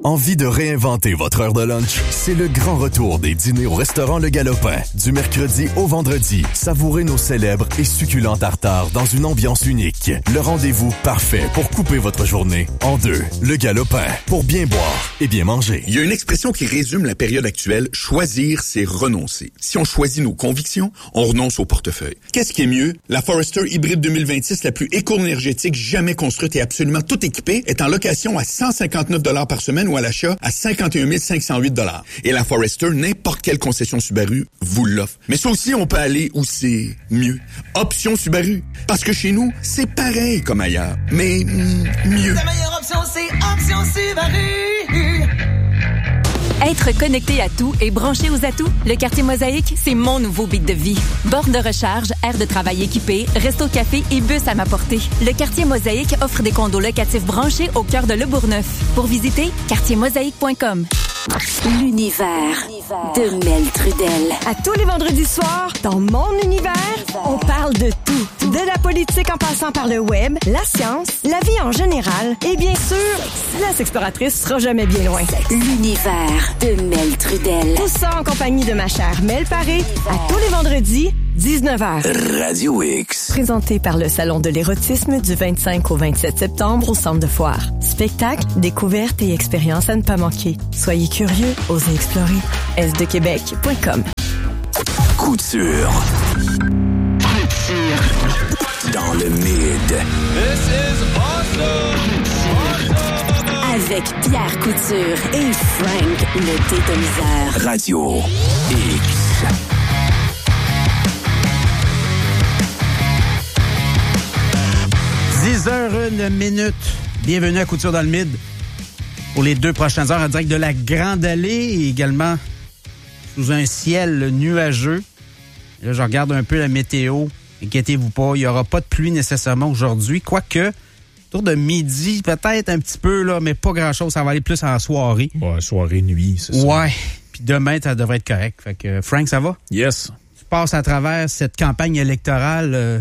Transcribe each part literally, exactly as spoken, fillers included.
Envie de réinventer votre heure de lunch? C'est le grand retour des dîners au restaurant Le Galopin. Du mercredi au vendredi, savourez nos célèbres et succulents tartares dans une ambiance unique. Le rendez-vous parfait pour couper votre journée en deux. Le Galopin, pour bien boire et bien manger. Il y a une expression qui résume la période actuelle. Choisir, c'est renoncer. Si on choisit nos convictions, on renonce au portefeuille. Qu'est-ce qui est mieux? La Forester Hybride deux mille vingt-six, la plus éco-énergétique jamais construite et absolument tout équipée, est en location à cent cinquante-neuf dollars par semaine ou à l'achat à cinquante et un mille cinq cent huit dollars. Et la Forester, n'importe quelle concession Subaru vous l'offre. Mais ça aussi, on peut aller où c'est mieux. Option Subaru. Parce que chez nous, c'est pareil comme ailleurs, mais mm, mieux. La meilleure option, c'est Option Subaru. Être connecté à tout et branché aux atouts, le quartier Mosaïque, c'est mon nouveau beat de vie. Borne de recharge, aire de travail équipée, resto-café et bus à ma portée. Le quartier Mosaïque offre des condos locatifs branchés au cœur de Le Bourgneuf. Pour visiter, quartier mosaïque point com. L'univers de Mel Trudel. À tous les vendredis soirs, dans mon univers, on parle de tout. De la politique en passant par le web, la science, la vie en général et bien sûr, la sexploratrice sera jamais bien loin. L'univers de Mel Trudel. Tout ça en compagnie de ma chère Mel Paré, à tous les vendredis, dix-neuf heures. Radio X. Présenté par le Salon de l'érotisme du vingt-cinq au vingt-sept septembre au Centre de Foire. Spectacle, découvertes et expériences à ne pas manquer. Soyez curieux, osez explorer. est de québec point com. Couture. Couture. Dans le mid. This is awesome. Avec Pierre Couture et Frank le Détoniseur. Radio X. dix heures une minute. Bienvenue à Couture dans le Mid. Pour les deux prochaines heures, en direct de la Grande Allée et également sous un ciel nuageux. Là, je regarde un peu la météo. Inquiétez-vous pas, il n'y aura pas de pluie nécessairement aujourd'hui. Quoique, autour de midi, peut-être un petit peu, là, mais pas grand-chose. Ça va aller plus en soirée. Ouais, soirée, nuit, c'est ça. Ouais. Puis demain, ça devrait être correct. Fait que, Frank, ça va? Yes. Tu passes à travers cette campagne électorale euh,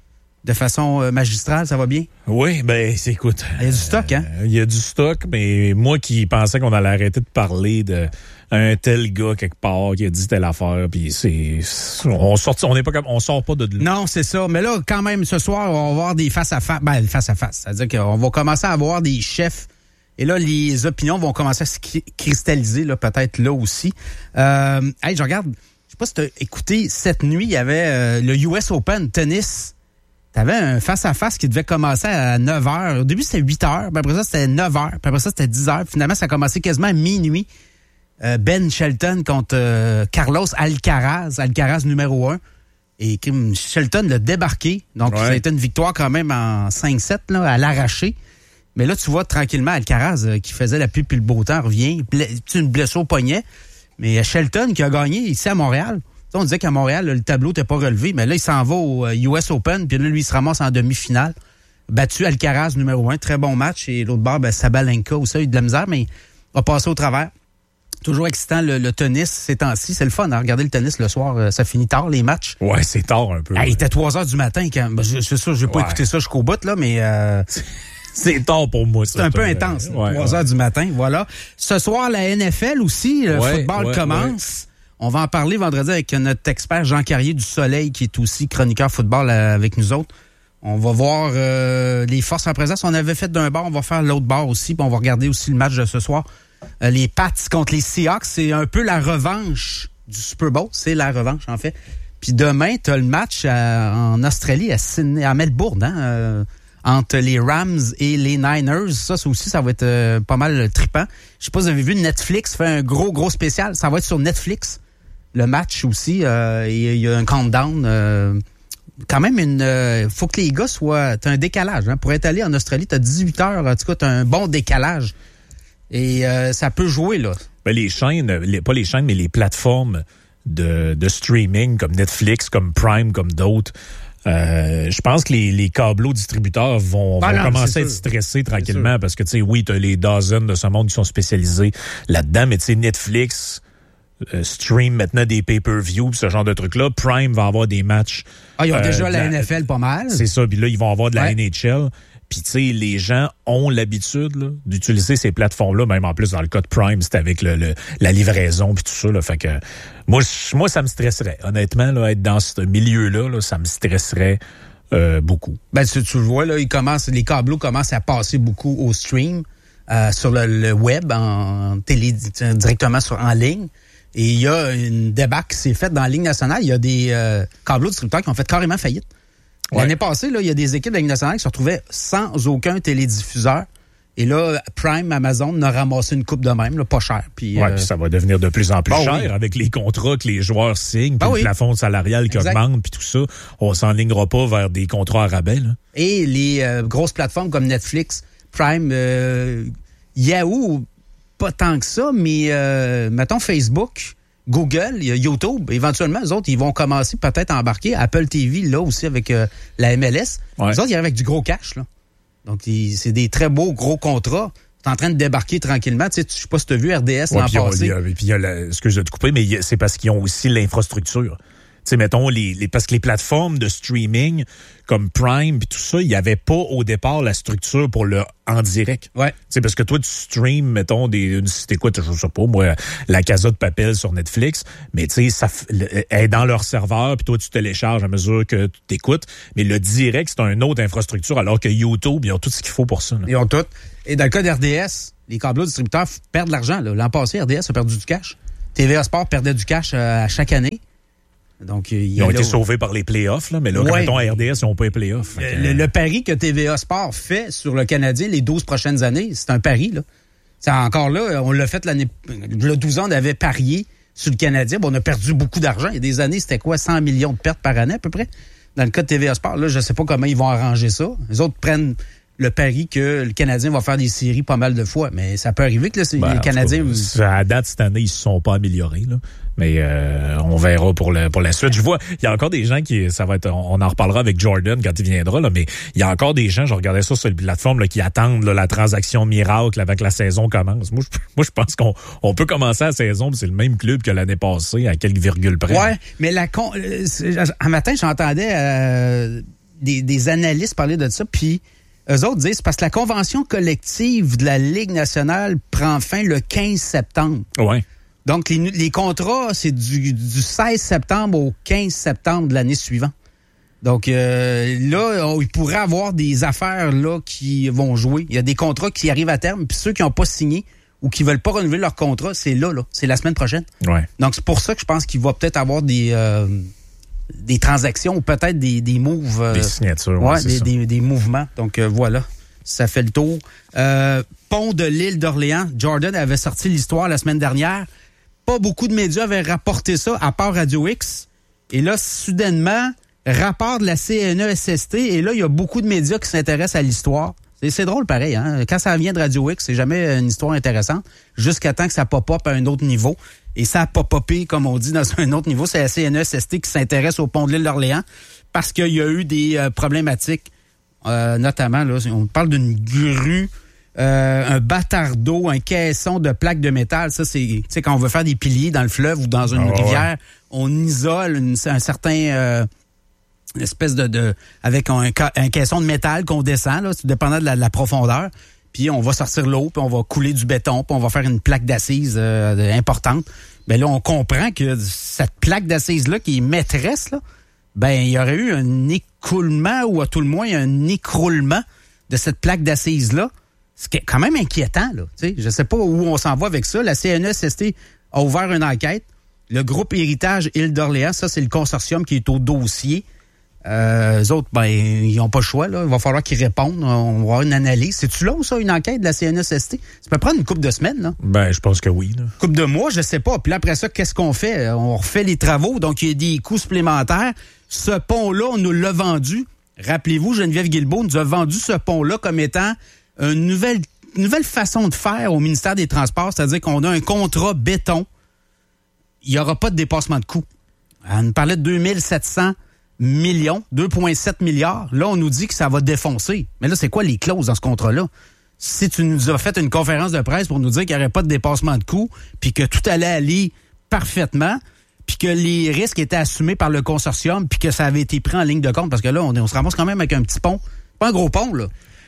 de façon euh, magistrale, ça va bien? Oui, ben, c'est, écoute. Il y a du stock, hein? Il y a du stock, mais moi qui pensais qu'on allait arrêter de parler de un tel gars quelque part qui a dit telle affaire, puis c'est, on sort, on n'est pas comme, on sort pas de là. Non, c'est ça. Mais là, quand même, ce soir, on va avoir des face à face, ben, face à face. C'est-à-dire qu'on va commencer à avoir des chefs. Et là, les opinions vont commencer à se cristalliser, là, peut-être là aussi. Euh, hey, je regarde, je sais pas si tu as écouté, cette nuit, il y avait euh, le U S Open tennis. T'avais un face-à-face qui devait commencer à neuf heures. Au début, c'était huit heures, puis après ça, c'était neuf heures, puis après ça, c'était dix heures. Finalement, ça a commencé quasiment à minuit. Euh, Ben Shelton contre euh, Carlos Alcaraz, Alcaraz numéro un. Et Kim Shelton l'a débarqué. Donc, ouais. Ça a été une victoire quand même en cinq sept, là, à l'arraché. Mais là, tu vois tranquillement Alcaraz, euh, qui faisait la pluie puis le beau temps, revient. C'est une blessure au poignet. Mais Shelton qui a gagné ici à Montréal. On disait qu'à Montréal, le tableau n'était pas relevé, mais là, il s'en va au U S Open, puis là, lui, il se ramasse en demi-finale. Battu Alcaraz numéro un, très bon match. Et l'autre bord, ben, Sabalenka aussi, il a eu de la misère, mais il va passer au travers. Toujours excitant, le, le tennis, ces temps-ci. C'est le fun, hein, regarder le tennis le soir. Ça finit tard, les matchs. Ouais, c'est tard un peu. Ah, il était trois heures du matin. Quand, ben, je, c'est sûr, je n'ai pas ouais. écouté ça jusqu'au bout, là, mais... Euh, c'est tard pour moi. C'est un peu intense. Ouais, trois heures ouais. du matin, voilà. Ce soir, la N F L aussi, le ouais, football ouais, commence. Ouais. On va en parler vendredi avec notre expert Jean Carrier du Soleil, qui est aussi chroniqueur football avec nous autres. On va voir euh, les forces en présence. On avait fait d'un bar, on va faire l'autre bar aussi. Puis on va regarder aussi le match de ce soir. Euh, les Pats contre les Seahawks, c'est un peu la revanche du Super Bowl. C'est la revanche, en fait. Puis demain, tu as le match à, en Australie, à, Sydney, à Melbourne, hein, euh, entre les Rams et les Niners. Ça, ça aussi, ça va être euh, pas mal trippant. Je sais pas si vous avez vu, Netflix fait un gros, gros spécial. Ça va être sur Netflix. Le match aussi, euh, il y a un countdown. Euh, quand même, il euh, faut que les gars soient... T'as un décalage. Hein, pour être allé en Australie, t'as dix-huit heures. En tout cas, t'as un bon décalage. Et euh, ça peut jouer, là. Ben, les chaînes, les, pas les chaînes, mais les plateformes de, de streaming comme Netflix, comme Prime, comme d'autres, euh, je pense que les, les câbleaux distributeurs vont, ben vont non, commencer à être stressés tranquillement parce que, tu sais, oui, t'as les dozens de ce monde qui sont spécialisés là-dedans, mais tu sais, Netflix... Euh, stream maintenant des pay-per-view ce genre de trucs-là. Prime va avoir des matchs. Ah, ils ont euh, déjà la, la N F L pas mal. C'est ça. Puis là, ils vont avoir de la ouais. N H L. Puis, tu sais, les gens ont l'habitude là, d'utiliser ces plateformes-là, même en plus dans le cas de Prime, c'est avec le, le, la livraison puis tout ça. Là, fait que moi, moi, ça me stresserait. Honnêtement, là, être dans ce milieu-là, là, ça me stresserait euh, beaucoup. Ben, tu, tu le vois, là, ils commencent, les câbleaux commencent à passer beaucoup au stream, euh, sur le, le web, en télé, directement sur, en ligne. Et il y a une débat qui s'est faite dans la Ligue nationale. Il y a des euh, câbleaux distributeurs qui ont fait carrément faillite. Ouais. L'année passée, là, il y a des équipes de la Ligue nationale qui se retrouvaient sans aucun télédiffuseur. Et là, Prime, Amazon n'a ramassé une coupe de même, là, pas cher. Puis, ouais, euh... puis ça va devenir de plus en plus bah, cher oui. avec les contrats que les joueurs signent, puis bah, le oui. plafond salarial qui exact. augmente, puis tout ça. On s'enlignera pas vers des contrats à rabais. Là. Et les euh, grosses plateformes comme Netflix, Prime, euh, Yahoo, pas tant que ça, mais euh, mettons Facebook, Google, YouTube, éventuellement, eux autres, ils vont commencer peut-être à embarquer. Apple T V, là aussi, avec euh, la M L S. Ouais. Eux autres, ils arrivent avec du gros cash, là. Donc, ils, c'est des très beaux gros contrats. T'es en train de débarquer tranquillement. Tu sais, je sais pas si tu as vu R D S ouais, l'an passé. Puis il y a la, excuse de te couper, mais c'est parce qu'ils ont aussi l'infrastructure. Tu sais, mettons, les, les, parce que les plateformes de streaming comme Prime puis tout ça, il n'y avait pas au départ la structure pour le en direct. Ouais. Tu sais, parce que toi, tu streams, mettons, des, une, si t'écoutes, je sais pas, moi, La Casa de Papel sur Netflix, mais tu sais, ça elle est dans leur serveur, puis toi, tu télécharges à mesure que tu t'écoutes. Mais le direct, c'est une autre infrastructure, alors que YouTube, ils ont tout ce qu'il faut pour ça. Là. Ils ont tout. Et dans le cas d'R D S, les câbleaux distributeurs perdent de l'argent. Là. L'an passé, R D S a perdu du cash. T V A Sport perdait du cash euh, à chaque année. Donc, il ils ont été sauvés par les playoffs, là, mais là, ouais. Quand on à R D S, ils n'ont pas les playoffs. Le, le, le pari que T V A Sport fait sur le Canadien les douze prochaines années, c'est un pari. Là. C'est encore là, on l'a fait l'année... Le douze ans, on avait parié sur le Canadien. Bon, on a perdu beaucoup d'argent. Il y a des années, c'était quoi, cent millions de pertes par année à peu près? Dans le cas de T V A Sport, là, je ne sais pas comment ils vont arranger ça. Les autres prennent le pari que le Canadien va faire des séries pas mal de fois. Mais ça peut arriver que là, ben, les Canadiens... Cas, à date, cette année, ils se sont pas améliorés, là. Mais euh, on verra pour le pour la suite. Je vois, il y a encore des gens qui, ça va être, on en reparlera avec Jordan quand il viendra, là, mais il y a encore des gens, je regardais ça sur la plateforme, là, qui attendent là, la transaction miracle avec la saison commence. Moi, je, moi, je pense qu'on on peut commencer la saison, c'est le même club que l'année passée, à quelques virgules près. Ouais, mais la con, un matin, j'entendais euh, des, des analystes parler de ça, puis eux autres disent, c'est parce que la convention collective de la Ligue nationale prend fin le quinze septembre. Ouais. Donc, les, les contrats, c'est du, du seize septembre au quinze septembre de l'année suivante. Donc, euh, là, on, il pourrait avoir des affaires là qui vont jouer. Il y a des contrats qui arrivent à terme, puis ceux qui n'ont pas signé ou qui veulent pas renouveler leur contrat, c'est là, là. C'est la semaine prochaine. Ouais. Donc, c'est pour ça que je pense qu'il va peut-être avoir des, euh, des transactions ou peut-être des, des moves. Euh, des signatures. Ouais, ouais des, des, des mouvements. Donc, euh, voilà. Ça fait le tour. Euh, pont de l'île d'Orléans. Jordan avait sorti l'histoire la semaine dernière. Pas beaucoup de médias avaient rapporté ça, à part Radio X. Et là, soudainement, rapport de la C N E S S T. Et là, il y a beaucoup de médias qui s'intéressent à l'histoire. C'est, c'est drôle, pareil. Hein? Quand ça vient de Radio X, c'est jamais une histoire intéressante. Jusqu'à temps que ça pop-up à un autre niveau. Et ça a pop-upé, comme on dit, dans un autre niveau. C'est la C N E S S T qui s'intéresse au pont de l'île d'Orléans. Parce qu'il y a eu des euh, problématiques. Euh, notamment, là, on parle d'une grue... Euh, un bâtard d'eau, un caisson de plaques de métal, ça c'est, tu sais, quand on veut faire des piliers dans le fleuve ou dans une oh, rivière, ouais. On isole une, un certain, euh, une espèce de, de avec un, un caisson de métal qu'on descend, là, dépendant de la, de la profondeur, puis on va sortir l'eau, puis on va couler du béton, puis on va faire une plaque d'assise euh, importante. Ben là, on comprend que cette plaque d'assise-là, qui est maîtresse, là, ben il y aurait eu un écoulement, ou à tout le moins un écroulement de cette plaque d'assise-là. C'est quand même inquiétant, là. Tu sais, je sais pas où on s'en va avec ça. La C N E S S T a ouvert une enquête. Le groupe Héritage Île d'Orléans, ça, c'est le consortium qui est au dossier. Euh, eux autres, ben, ils n'ont pas le choix, là. Il va falloir qu'ils répondent. On va avoir une analyse. C'est-tu là ou ça, une enquête de la C N E S S T? Ça peut prendre une couple de semaines, là. Ben, je pense que oui, là. Couple de mois, je sais pas. Puis là, après ça, qu'est-ce qu'on fait? On refait les travaux. Donc, il y a des coûts supplémentaires. Ce pont-là, on nous l'a vendu. Rappelez-vous, Geneviève Guilbeault nous a vendu ce pont-là comme étant une nouvelle, une nouvelle façon de faire au ministère des Transports, c'est-à-dire qu'on a un contrat béton. Il n'y aura pas de dépassement de coût. On nous parlait de deux mille sept cents millions, deux virgule sept milliards. Là, on nous dit que ça va défoncer. Mais là, c'est quoi les clauses dans ce contrat-là? Si tu nous as fait une conférence de presse pour nous dire qu'il n'y aurait pas de dépassement de coût, puis que tout allait aller parfaitement, puis que les risques étaient assumés par le consortium, puis que ça avait été pris en ligne de compte, parce que là, on, on se ramasse quand même avec un petit pont. Pas un gros pont, là.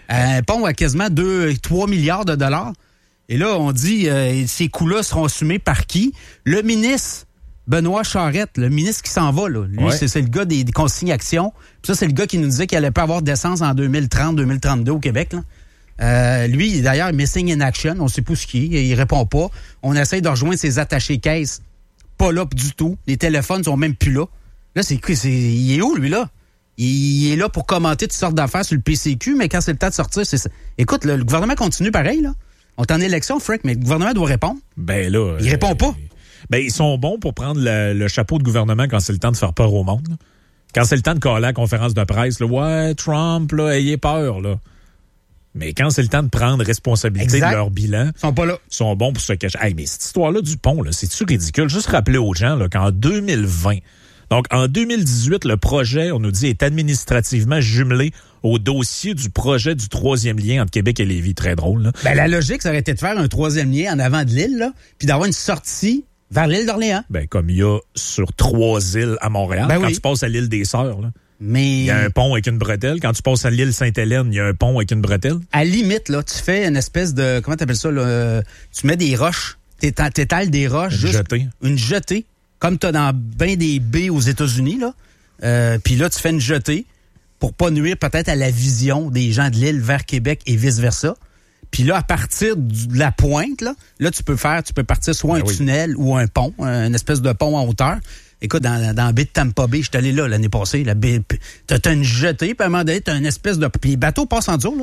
Un pont à quasiment deux, trois milliards de dollars. Et là, on dit, euh, ces coûts-là seront assumés par qui? Le ministre Benoît Charette, le ministre qui s'en va, là. Lui, ouais. c'est, c'est le gars des, des consignes actions. Puis ça, c'est le gars qui nous disait qu'il allait pas avoir d'essence en deux mille trente, deux mille trente-deux au Québec, là. Euh, lui, d'ailleurs, missing in action. On sait pas ce qu'il est. Il répond pas. On essaye de rejoindre ses attachés caisses. Pas là du tout. Les téléphones sont même plus là. Là, c'est, c'est, il est où, lui, là? Il est là pour commenter toutes sortes d'affaires sur le P C Q, mais quand c'est le temps de sortir, c'est ça. Écoute, le, le gouvernement continue pareil, là. On est en élection, Frank, mais le gouvernement doit répondre. Ben là... Il euh, répond pas. Ben, ils sont bons pour prendre le, le chapeau de gouvernement quand c'est le temps de faire peur au monde. Là. Quand c'est le temps de caler la conférence de presse, là, ouais, Trump, là, ayez peur, là. Mais quand c'est le temps de prendre responsabilité exact. De leur bilan, ils sont pas là. Ils sont bons pour se cacher. Hey, mais cette histoire-là du pont, là, c'est-tu ridicule? Juste rappeler aux gens là, qu'en deux mille vingt, donc en deux mille dix-huit, le projet, on nous dit, est administrativement jumelé au dossier du projet du troisième lien entre Québec et Lévis. Très drôle, là. Ben, la logique, ça aurait été de faire un troisième lien en avant de l'île, là, puis d'avoir une sortie vers l'île d'Orléans. Ben, comme il y a sur trois îles à Montréal, ben quand oui. tu passes à l'île des Sœurs, là. Mais... il y a un pont avec une bretelle. Quand tu passes à l'île Sainte-Hélène, il y a un pont avec une bretelle. À limite, là, tu fais une espèce de... Comment t'appelles ça, là? Euh, tu mets des roches. T'étales, t'étales des roches. Une juste jetée. Une jetée. Comme t'as dans ben des baies aux États-Unis, là. Euh, Puis là, tu fais une jetée pour pas nuire peut-être à la vision des gens de l'île vers Québec et vice-versa. Puis là, à partir de la pointe, là, là, tu peux faire... Tu peux partir soit ben un oui. tunnel ou un pont. Une espèce de pont en hauteur. Écoute, dans, dans la baie de Tampa Bay, je suis allé là l'année passée. La baie, t'as, t'as une jetée, puis à un moment donné, t'as une espèce de... Puis les bateaux passent en dessous, là.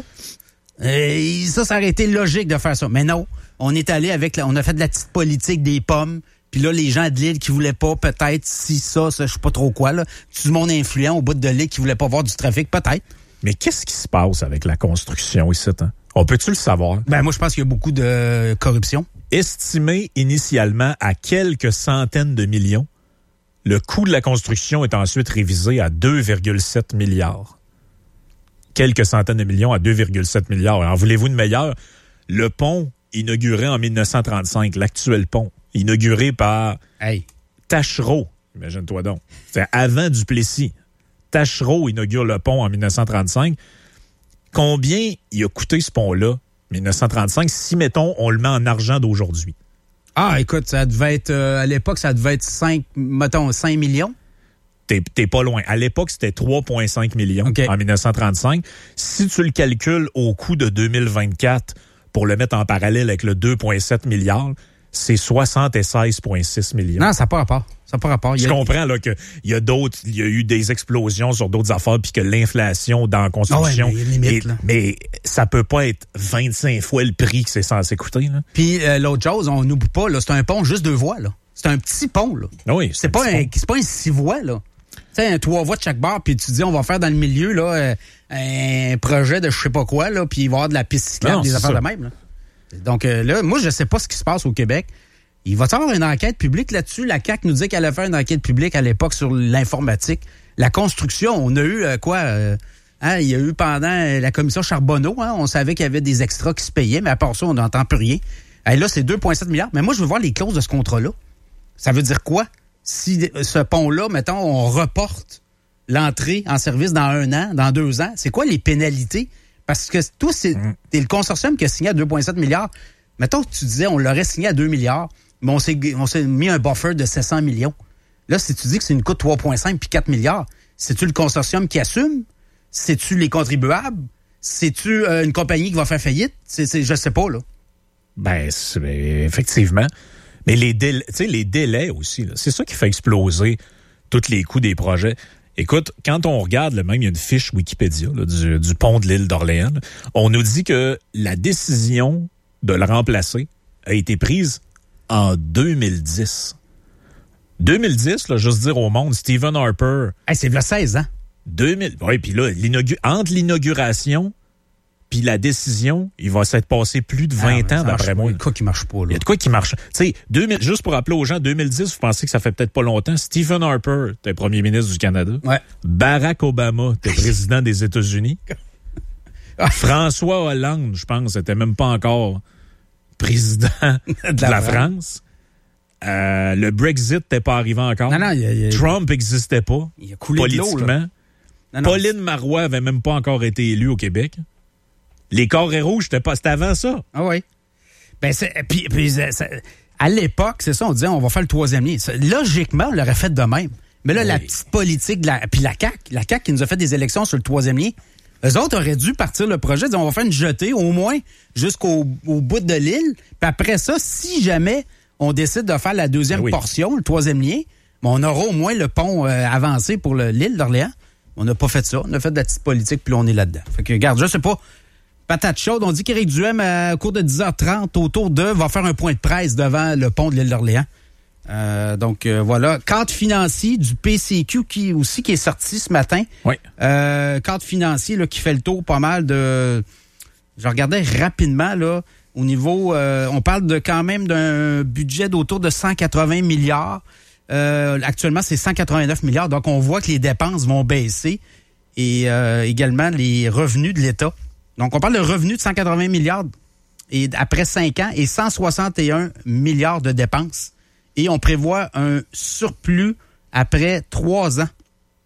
Et ça, ça aurait été logique de faire ça. Mais non, on est allé avec... La, on a fait de la petite politique des pommes. Puis là, les gens de l'île qui voulaient pas, peut-être, si ça, ça je sais pas trop quoi, là. Tout le monde influent au bout de l'île qui voulait pas voir du trafic, peut-être. Mais qu'est-ce qui se passe avec la construction ici, hein? On peut-tu le savoir? Ben, moi, je pense qu'il y a beaucoup de corruption. Estimé initialement à quelques centaines de millions, le coût de la construction est ensuite révisé à deux virgule sept milliards. Quelques centaines de millions à deux virgule sept milliards. Alors, voulez-vous une meilleure? Le pont inauguré en dix-neuf cent trente-cinq, l'actuel pont, inauguré par hey. Taschereau, imagine-toi donc. C'est avant Duplessis. Taschereau inaugure le pont en dix-neuf cent trente-cinq. Combien il a coûté ce pont-là, dix-neuf cent trente-cinq, si, mettons, on le met en argent d'aujourd'hui? Ah, écoute, ça devait être, euh, à l'époque, ça devait être cinq, mettons, cinq millions. T'es, t'es pas loin. À l'époque, c'était trois virgule cinq millions okay. en dix-neuf cent trente-cinq. Si tu le calcules au coût de deux mille vingt-quatre pour le mettre en parallèle avec le deux virgule sept milliards, c'est soixante-seize virgule six millions. Non, ça n'a pas rapport. Ça n'a pas rapport. Je a... comprends là qu'il y a d'autres, il y a eu des explosions sur d'autres affaires puis que l'inflation dans la construction. Oh ouais, mais, limite, est, mais ça peut pas être vingt-cinq fois le prix que c'est censé coûter. Là. Puis euh, l'autre chose, on n'oublie pas, là, c'est un pont juste deux voies. Là. C'est un petit pont. Là. Oui, c'est, c'est, pas un, c'est pas un six voies. Là. Tu sais, un trois voies de chaque bord, puis tu dis on va faire dans le milieu là, euh, un projet de je sais pas quoi, là, puis il va y avoir de la piste cyclable, des affaires ça. De même. Là. Donc euh, là, moi, je sais pas ce qui se passe au Québec. Il va y avoir une enquête publique là-dessus. La C A Q nous dit qu'elle allait faire une enquête publique à l'époque sur l'informatique. La construction, on a eu euh, quoi? Euh, hein, il y a eu pendant la commission Charbonneau, hein, on savait qu'il y avait des extras qui se payaient, mais à part ça, on n'entend plus rien. Et là, c'est deux virgule sept milliards. Mais moi, je veux voir les clauses de ce contrat-là. Ça veut dire quoi? Si ce pont-là, mettons, on reporte l'entrée en service dans un an, dans deux ans, c'est quoi les pénalités? Parce que toi, c'est mmh. t'es le consortium qui a signé à deux virgule sept milliards. Mettons que tu disais, on l'aurait signé à deux milliards. Mais on s'est, on s'est mis un buffer de sept cents millions. Là, si tu dis que c'est une coûte trois virgule cinq puis quatre milliards, c'est-tu le consortium qui assume? C'est-tu les contribuables? C'est-tu euh, une compagnie qui va faire faillite? C'est, c'est, je sais pas, là. Ben, c'est, effectivement. Mais les délais, tu sais, les délais aussi, là, c'est ça qui fait exploser tous les coûts des projets. Écoute, quand on regarde, là, même il y a une fiche Wikipédia là, du, du pont de l'île d'Orléans, là, on nous dit que la décision de le remplacer a été prise en deux mille dix. deux mille dix, là, juste dire au monde, Stephen Harper... Hey, c'est là seize ans. deux mille Oui, puis là, l'inaugu... entre l'inauguration puis la décision, il va s'être passé plus de vingt ah, ans, d'après moi. Il y a de quoi qui marche pas, là. Il y a de quoi qui marche. Tu sais, deux mille juste pour rappeler aux gens, deux mille dix, vous pensez que ça fait peut-être pas longtemps, Stephen Harper était premier ministre du Canada. Ouais. Barack Obama était président des États-Unis. François Hollande, je pense, était même pas encore... président de, de la, la France. Euh, le Brexit n'était pas arrivé encore. Non, non, il y a, il y a, Trump n'existait pas. Il a coulé politiquement. de l'eau, là. Non, non, Pauline Marois avait même pas encore été élue au Québec. Les carrés rouges, c'était pas, c'était avant ça. Ah oui. Ben, c'est, puis, puis ça, à l'époque, c'est ça, on disait, on va faire le troisième lien. Ça, logiquement, on l'aurait fait de même. Mais là, oui. la petite politique, de la, puis la C A Q, la C A Q qui nous a fait des élections sur le troisième lien, eux autres auraient dû partir le projet, dire, on va faire une jetée, au moins, jusqu'au au bout de l'île. Puis après ça, si jamais on décide de faire la deuxième oui. portion, le troisième lien, ben on aura au moins le pont euh, avancé pour le, l'île d'Orléans. On n'a pas fait ça. On a fait de la petite politique, puis là, on est là-dedans. Fait que, regarde, je sais pas. Patate chaude, on dit qu'Éric Duhem, à, au cours de dix heures trente, autour d'eux, va faire un point de presse devant le pont de l'île d'Orléans. Euh, donc, euh, voilà. Cadre financier du P C Q qui aussi qui est sorti ce matin. Oui. Euh, cadre financier là, qui fait le tour pas mal de... Je regardais rapidement, là, au niveau... Euh, on parle de quand même d'un budget d'autour de cent quatre-vingts milliards. Euh, actuellement, c'est cent quatre-vingt-neuf milliards. Donc, on voit que les dépenses vont baisser et euh, également les revenus de l'État. Donc, on parle de revenus de cent quatre-vingts milliards et après cinq ans et cent soixante et un milliards de dépenses. Et on prévoit un surplus après trois ans,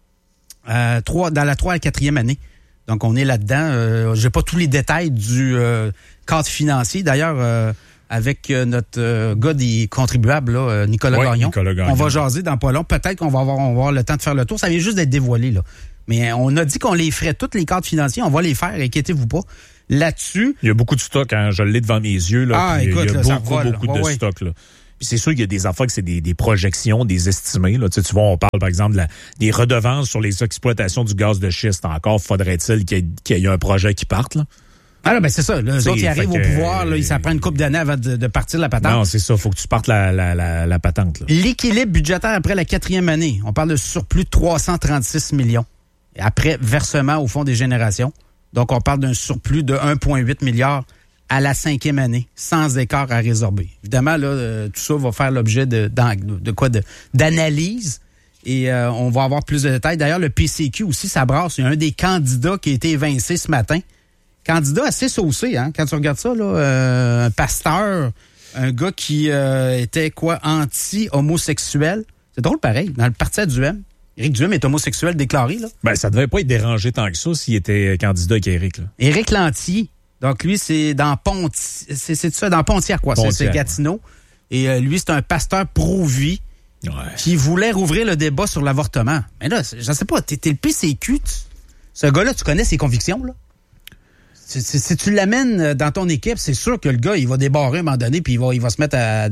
euh, trois, dans la trois à la quatrième année. Donc, on est là-dedans. Euh, j'ai pas tous les détails du euh, cadre financier. D'ailleurs, euh, avec euh, notre euh, gars des contribuables, là, Nicolas, oui, Gagnon, Nicolas Gagnon, on va jaser dans pas long. Peut-être qu'on va avoir, on va avoir le temps de faire le tour. Ça vient juste d'être dévoilé, là. Mais on a dit qu'on les ferait, tous les cadres financiers. On va les faire, inquiétez-vous pas. Là-dessus... Il y a beaucoup de stock, hein. Je l'ai devant mes yeux. Là, ah, écoute, il y a là, beaucoup, ça beaucoup ouais, de ouais. stock. Là. Puis c'est sûr qu'il y a des affaires que c'est des, des projections, des estimés. Là. Tu sais, tu vois, on parle, par exemple, de la, des redevances sur les exploitations du gaz de schiste. Encore faudrait-il qu'il y ait, qu'il y ait un projet qui parte, là. Ah là, ben c'est ça. Là, les autres, ils arrivent au pouvoir, là, ça prend une couple d'années avant de, de partir la patente. Non, c'est ça. Faut que tu partes la, la, la, la patente. Là. L'équilibre budgétaire après la quatrième année. On parle de surplus de trois cent trente-six millions. Après versement au Fonds des générations. Donc, on parle d'un surplus de un virgule huit milliard à la cinquième année, sans écart à résorber. Évidemment, là, euh, tout ça va faire l'objet de, de, de quoi de, d'analyse et euh, on va avoir plus de détails. D'ailleurs, le P C Q aussi, ça brasse. Il y a un des candidats qui a été évincé ce matin. Candidat assez saucé, hein, quand tu regardes ça, là, euh, un pasteur, un gars qui euh, était quoi, anti-homosexuel. C'est drôle pareil, dans le parti à Duhem. Éric Duhem est homosexuel déclaré, là. Ben, ça devait pas être dérangé tant que ça s'il était candidat avec Éric, là. Éric Lantier. Donc, lui, c'est dans Ponti... c'est, c'est ça, dans Pontiac, quoi. Pontiac, c'est, c'est Gatineau. Ouais. Et euh, lui, c'est un pasteur pro-vie ouais. qui voulait rouvrir le débat sur l'avortement. Mais là, je sais pas, t'es, t'es le P C Q. Tu... Ce gars-là, tu connais ses convictions, là? Si, si, si tu l'amènes dans ton équipe, c'est sûr que le gars, il va débarrer à un moment donné puis il va, il va se mettre à,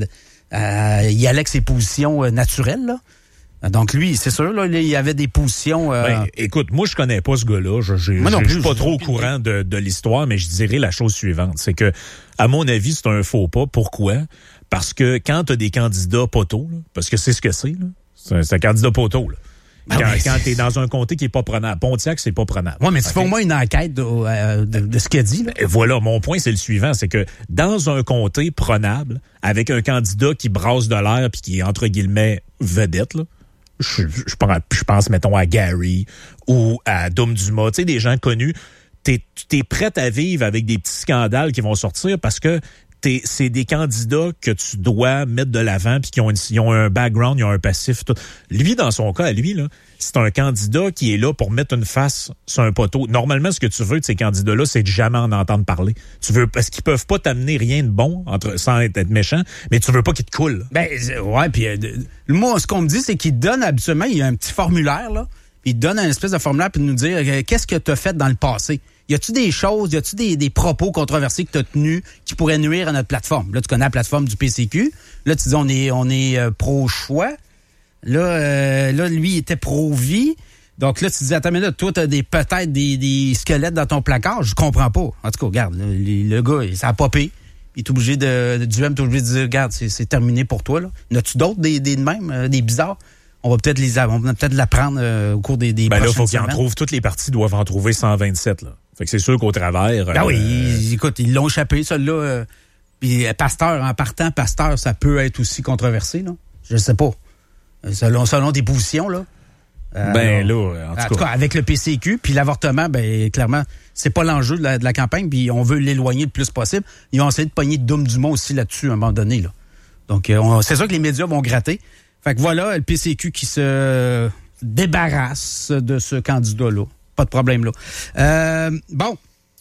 à y aller avec ses positions euh, naturelles, là. Donc lui, c'est sûr, là, il y avait des positions... Euh... Ben, écoute, moi, je connais pas ce gars-là. Je, je, moi non je, plus, je suis pas trop au courant de, de l'histoire, mais je dirais la chose suivante. C'est que, à mon avis, c'est un faux pas. Pourquoi? Parce que quand tu as des candidats poteaux, là, parce que c'est ce que c'est, là, c'est, c'est un candidat poteau, là. Quand, ah oui, quand t'es dans un comté qui est pas prenable. Pontiac, c'est pas prenable. Oui, mais tu okay. fais au moins une enquête de, euh, de, de ce qu'il a dit. Là. Et voilà, mon point, c'est le suivant. C'est que dans un comté prenable, avec un candidat qui brasse de l'air puis qui est, entre guillemets, vedette, là, je, je, je pense, mettons, à Gary ou à Dom Dumas, tu sais, des gens connus, t'es, t'es prêt à vivre avec des petits scandales qui vont sortir parce que T'es, c'est des candidats que tu dois mettre de l'avant puis qui ont, une, ils ont un background, ils ont un passif. Tout. Lui, dans son cas, à lui, là, c'est un candidat qui est là pour mettre une face sur un poteau. Normalement, ce que tu veux de ces candidats-là, c'est de jamais en entendre parler. Tu veux parce qu'ils peuvent pas t'amener rien de bon entre, sans être, être méchant, mais tu veux pas qu'ils te coulent. Ben ouais, puis euh, moi, ce qu'on me dit, c'est qu'il donne habituellement, il y a un petit formulaire là, puis il donne un espèce de formulaire pour nous dire euh, qu'est-ce que tu as fait dans le passé. Y a-tu des choses, y a-tu des, des propos controversés que tu as tenus qui pourraient nuire à notre plateforme? Là, tu connais la plateforme du P C Q. Là, tu dis on est on est euh, pro-choix. Là, euh, là, lui, il était pro-vie. Donc là, tu dis, attends, mais là, toi, t'as des, peut-être des, des squelettes dans ton placard. Je comprends pas. En tout cas, regarde, le, le gars, ça a popé. Il est obligé de, du même, t'es obligé de dire, regarde, c'est, c'est terminé pour toi, là. N'as-tu d'autres, des, des de même, euh, des bizarres? On va peut-être les, on va peut-être l'apprendre euh, au cours des, des ben prochaines là, faut semaines. qu'ils en trouvent. Toutes les parties doivent en trouver cent vingt-sept, là. Fait que c'est sûr qu'au travers... Ben euh, oui, euh... écoute, ils l'ont échappé, celle-là. Euh, puis Pasteur, en partant, Pasteur, ça peut être aussi controversé, là. Je sais pas. Selon, selon des positions, là. Euh, ben là, en tout, en tout cas. cas, avec le P C Q, puis l'avortement, ben clairement, c'est pas l'enjeu de la, de la campagne, puis on veut l'éloigner le plus possible. Ils ont essayé de pogner Dom Dumas aussi là-dessus à un moment donné, là. Donc, euh, on, c'est sûr que les médias vont gratter. Fait que voilà, le P C Q qui se débarrasse de ce candidat-là. Pas de problème, là. Euh, bon.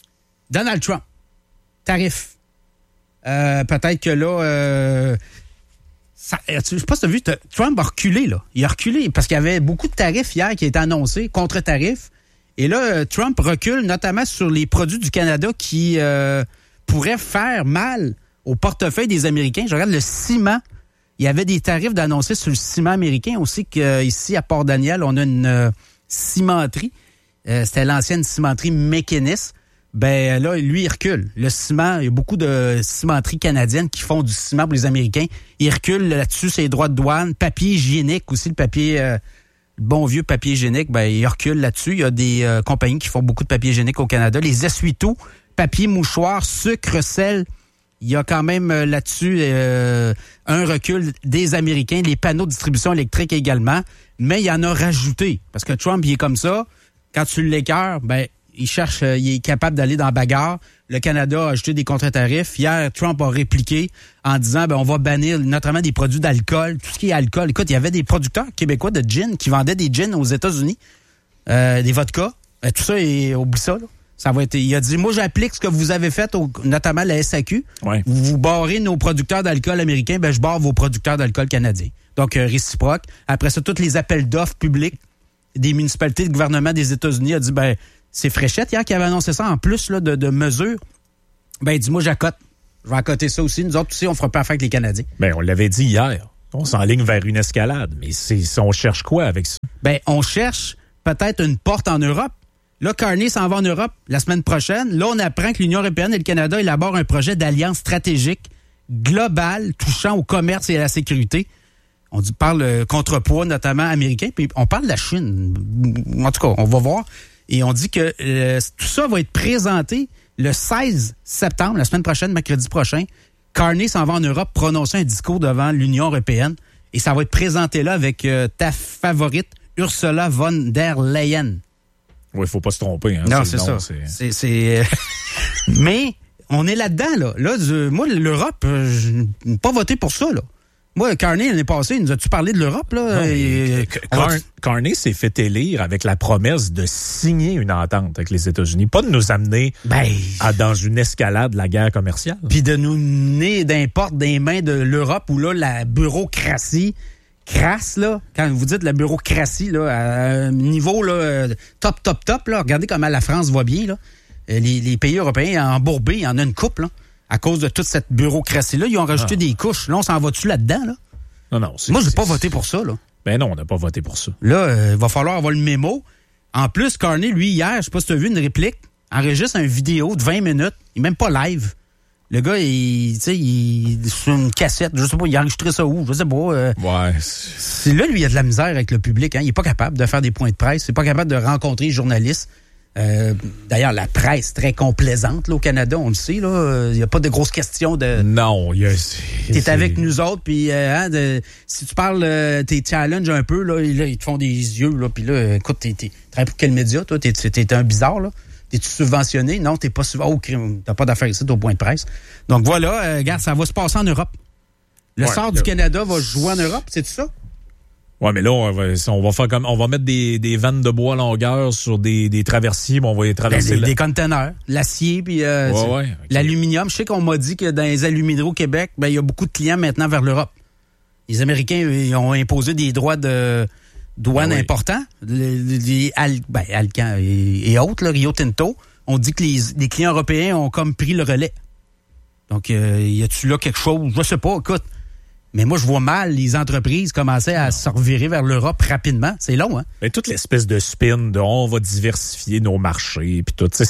Donald Trump, tarif. Euh, peut-être que là, euh, ça, je sais pas si tu as vu, Trump a reculé, là. Il a reculé parce qu'il y avait beaucoup de tarifs hier qui étaient annoncés, contre-tarifs. Et là, Trump recule notamment sur les produits du Canada qui euh, pourraient faire mal au portefeuille des Américains. Je regarde le ciment. Il y avait des tarifs d'annoncer sur le ciment américain aussi qu'ici, à Port-Daniel, on a une euh, cimenterie. Euh, c'était l'ancienne cimenterie Mécanis. Ben là, lui, il recule. Le ciment, il y a beaucoup de cimenteries canadiennes qui font du ciment pour les Américains. Il recule là-dessus, c'est les droits de douane. Papier hygiénique aussi, le papier, euh, le bon vieux papier hygiénique, ben il recule là-dessus. Il y a des euh, compagnies qui font beaucoup de papier hygiénique au Canada. Les essuie-tout, papier mouchoir, sucre, sel. Il y a quand même euh, là-dessus euh, un recul des Américains. Les panneaux de distribution électrique également. Mais il y en a rajouté. Parce que Trump, il est comme ça. Quand tu l'écœures, ben il cherche, euh, il est capable d'aller dans la bagarre. Le Canada a ajouté des contre-tarifs. Hier, Trump a répliqué en disant, ben, on va bannir notamment des produits d'alcool, tout ce qui est alcool. Écoute, il y avait des producteurs québécois de gin qui vendaient des gins aux États-Unis, euh, des vodkas. Ben, tout ça, et oublie ça, là. Ça va être, il a dit, moi, j'applique ce que vous avez fait, au, notamment la S A Q. Ouais. Vous, vous barrez nos producteurs d'alcool américains, ben, je barre vos producteurs d'alcool canadiens. Donc, euh, réciproque. Après ça, tous les appels d'offres publics des municipalités, le gouvernement des États-Unis a dit, ben, c'est Fréchette hier qui avait annoncé ça en plus là, de, de mesures. Ben, dis-moi, j'accote. Je vais accoter ça aussi. Nous autres aussi, on fera pas affaire avec les Canadiens. Ben, on l'avait dit hier. On s'enligne vers une escalade. Mais c'est, on cherche quoi avec ça? Ben, on cherche peut-être une porte en Europe. Là, Carney s'en va en Europe la semaine prochaine. Là, on apprend que l'Union européenne et le Canada élaborent un projet d'alliance stratégique globale touchant au commerce et à la sécurité. On dit, parle euh, contrepoids, notamment américain. Puis on parle de la Chine. En tout cas, on va voir. Et on dit que euh, tout ça va être présenté le seize septembre, la semaine prochaine, mercredi prochain. Carney s'en va en Europe prononcer un discours devant l'Union européenne. Et ça va être présenté là avec euh, ta favorite, Ursula von der Leyen. Oui, il faut pas se tromper. Hein, non, c'est, c'est ça. C'est... C'est, c'est... Mais on est là-dedans. Là, là je, moi, l'Europe, je n'ai pas voté pour ça, là. Moi, Carney, l'année passée, il nous a-tu parlé de l'Europe, là? Non, et, Car- Carney s'est fait élire avec la promesse de signer une entente avec les États-Unis, pas de nous amener ben, à, dans une escalade de la guerre commerciale. Puis de nous mener d'importe des mains de l'Europe où là, la bureaucratie crasse, là, quand vous dites la bureaucratie, là, à un niveau là, top, top, top, là, regardez comment la France va bien, là. Les, les pays européens embourbés, il y en a une couple, là. À cause de toute cette bureaucratie-là, ils ont rajouté ah. des couches. Là, on s'en va-tu là-dedans, là? Non, non. C'est, Moi, j'ai c'est, pas c'est... voté pour ça, là. Ben non, on n'a pas voté pour ça. Là, il euh, va falloir avoir le mémo. En plus, Carney, lui, hier, je sais pas si tu as vu une réplique, enregistre une vidéo de vingt minutes. Il est même pas live. Le gars, il, tu sais, il sur une cassette, je sais pas, il a enregistré ça où? Je sais pas. Euh, ouais. C'est là, lui, il a de la misère avec le public. Hein. Il est pas capable de faire des points de presse. Il est pas capable de rencontrer les journalistes. Euh, d'ailleurs, la presse très complaisante là, au Canada, on le sait. Il euh, n'y a pas de grosses questions de... Non. Y a, t'es c'est... avec nous autres, puis euh, hein, de, si tu parles, euh, t'es challenge un peu, là, là, ils te font des yeux, là, puis là, écoute, t'es, t'es, t'es pour quel média, toi? T'es, t'es, t'es un bizarre, là? T'es-tu subventionné? Non, t'es pas subventionné. Oh, t'as pas d'affaires ici, t'es au point de presse. Donc voilà, euh, regarde, ça va se passer en Europe. Le ouais, sort là, du Canada va jouer en Europe, c'est tout ça? Ouais, mais là, on va, on va faire comme, on va mettre des, des vannes de bois à longueur sur des, des traversiers, mais on va les traverser. Ben, des, la... des conteneurs, l'acier, puis euh, ouais, ouais, okay. l'aluminium. Je sais qu'on m'a dit que dans les alumineries au Québec, ben il y a beaucoup de clients maintenant vers l'Europe. Les Américains ils ont imposé des droits de douane ah, oui. importants, les, les Al, ben, Alcan et, et autres, là, Rio Tinto. On dit que les, les clients européens ont comme pris le relais. Donc, euh, y a-tu là quelque chose? Je sais pas, écoute. Mais moi, je vois mal les entreprises commencer à se revirer vers l'Europe rapidement. C'est long, hein? Mais toute l'espèce de spin de on va diversifier nos marchés puis tout, c'est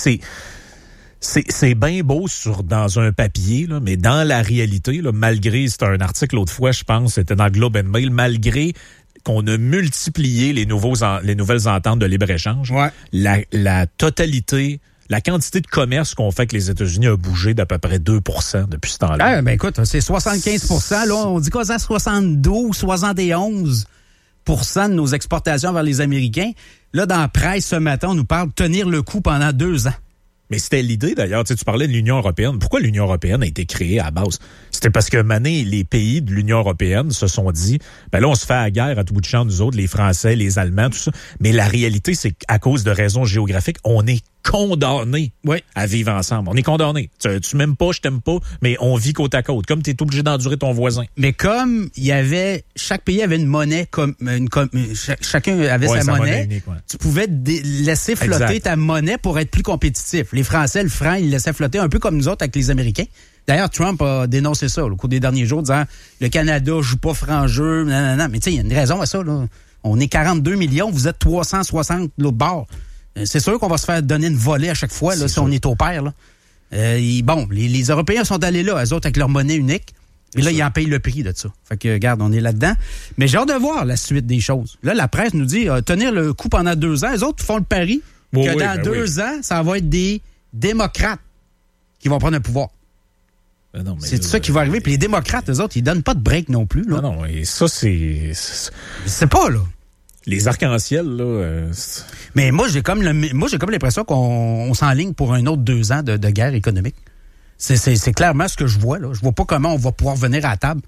c'est c'est bien beau sur dans un papier là, mais dans la réalité là, malgré c'était un article l'autre fois, je pense, c'était dans Globe and Mail, malgré qu'on a multiplié les nouveaux en, les nouvelles ententes de libre-échange, ouais. la la totalité La quantité de commerce qu'on fait avec les États-Unis a bougé d'à peu près deux pour cent depuis ce temps-là. Ah, ben écoute, c'est soixante-quinze pour cent. Là, on dit quoi, ça, soixante-douze, soixante et onze pour cent de nos exportations vers les Américains. Là, dans la presse ce matin, on nous parle de tenir le coup pendant deux ans. Mais c'était l'idée, d'ailleurs. Tu sais, tu parlais de l'Union européenne. Pourquoi l'Union européenne a été créée à la base? C'était parce que, mané, les pays de l'Union européenne se sont dit, ben là, on se fait à guerre à tout bout de champ, nous autres, les Français, les Allemands, tout ça. Mais la réalité, c'est qu'à cause de raisons géographiques, on est condamnés oui. à vivre ensemble. On est condamnés. Tu, tu m'aimes pas, je t'aime pas, mais on vit côte à côte. Comme tu es obligé d'endurer ton voisin. Mais comme il y avait, chaque pays avait une monnaie, comme une, comme, chaque, chacun avait ouais, sa, sa monnaie, monnaie unique, ouais. tu pouvais dé- laisser flotter exact. Ta monnaie pour être plus compétitif. Les Français, le franc, ils laissaient flotter un peu comme nous autres avec les Américains. D'ailleurs, Trump a dénoncé ça au cours des derniers jours, disant le Canada joue pas franc jeu, non, non, non. Mais tu sais, il y a une raison à ça, là. On est quarante-deux millions, vous êtes trois cent soixante de l'autre bord. C'est sûr qu'on va se faire donner une volée à chaque fois, là, si sûr. On est au pair, là. Euh, et bon, les, les Européens sont allés là, eux autres, avec leur monnaie unique. Et là, sûr. Ils en payent le prix de ça. Fait que, regarde, on est là-dedans. Mais j'ai hâte de voir la suite des choses. Là, la presse nous dit, euh, tenir le coup pendant deux ans. Eux autres font le pari oh, que oui, dans ben deux oui. ans, ça va être des démocrates qui vont prendre le pouvoir. Ben non, mais c'est là, ça qui va arriver. Puis les démocrates, eux autres, ils donnent pas de break non plus. Là. Non, non, et ça, c'est... c'est... Je sais pas, là. Les arcs-en-ciel, là... Euh, mais moi, j'ai comme le, moi, j'ai comme l'impression qu'on on s'enligne pour un autre deux ans de, de guerre économique. C'est, c'est, c'est clairement ce que je vois, là. Je vois pas comment on va pouvoir venir à la table.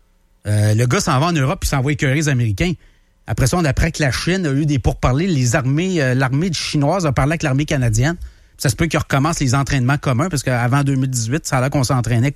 Euh, le gars s'en va en Europe puis s'en va écœurer les Américains. Après ça, on apprend que la Chine a eu des pourparlers. Les armées, euh, l'armée chinoise a parlé avec l'armée canadienne. Ça se peut qu'ils recommencent les entraînements communs, parce qu'avant deux mille dix-huit, ça a l'air qu'on s'entraînait.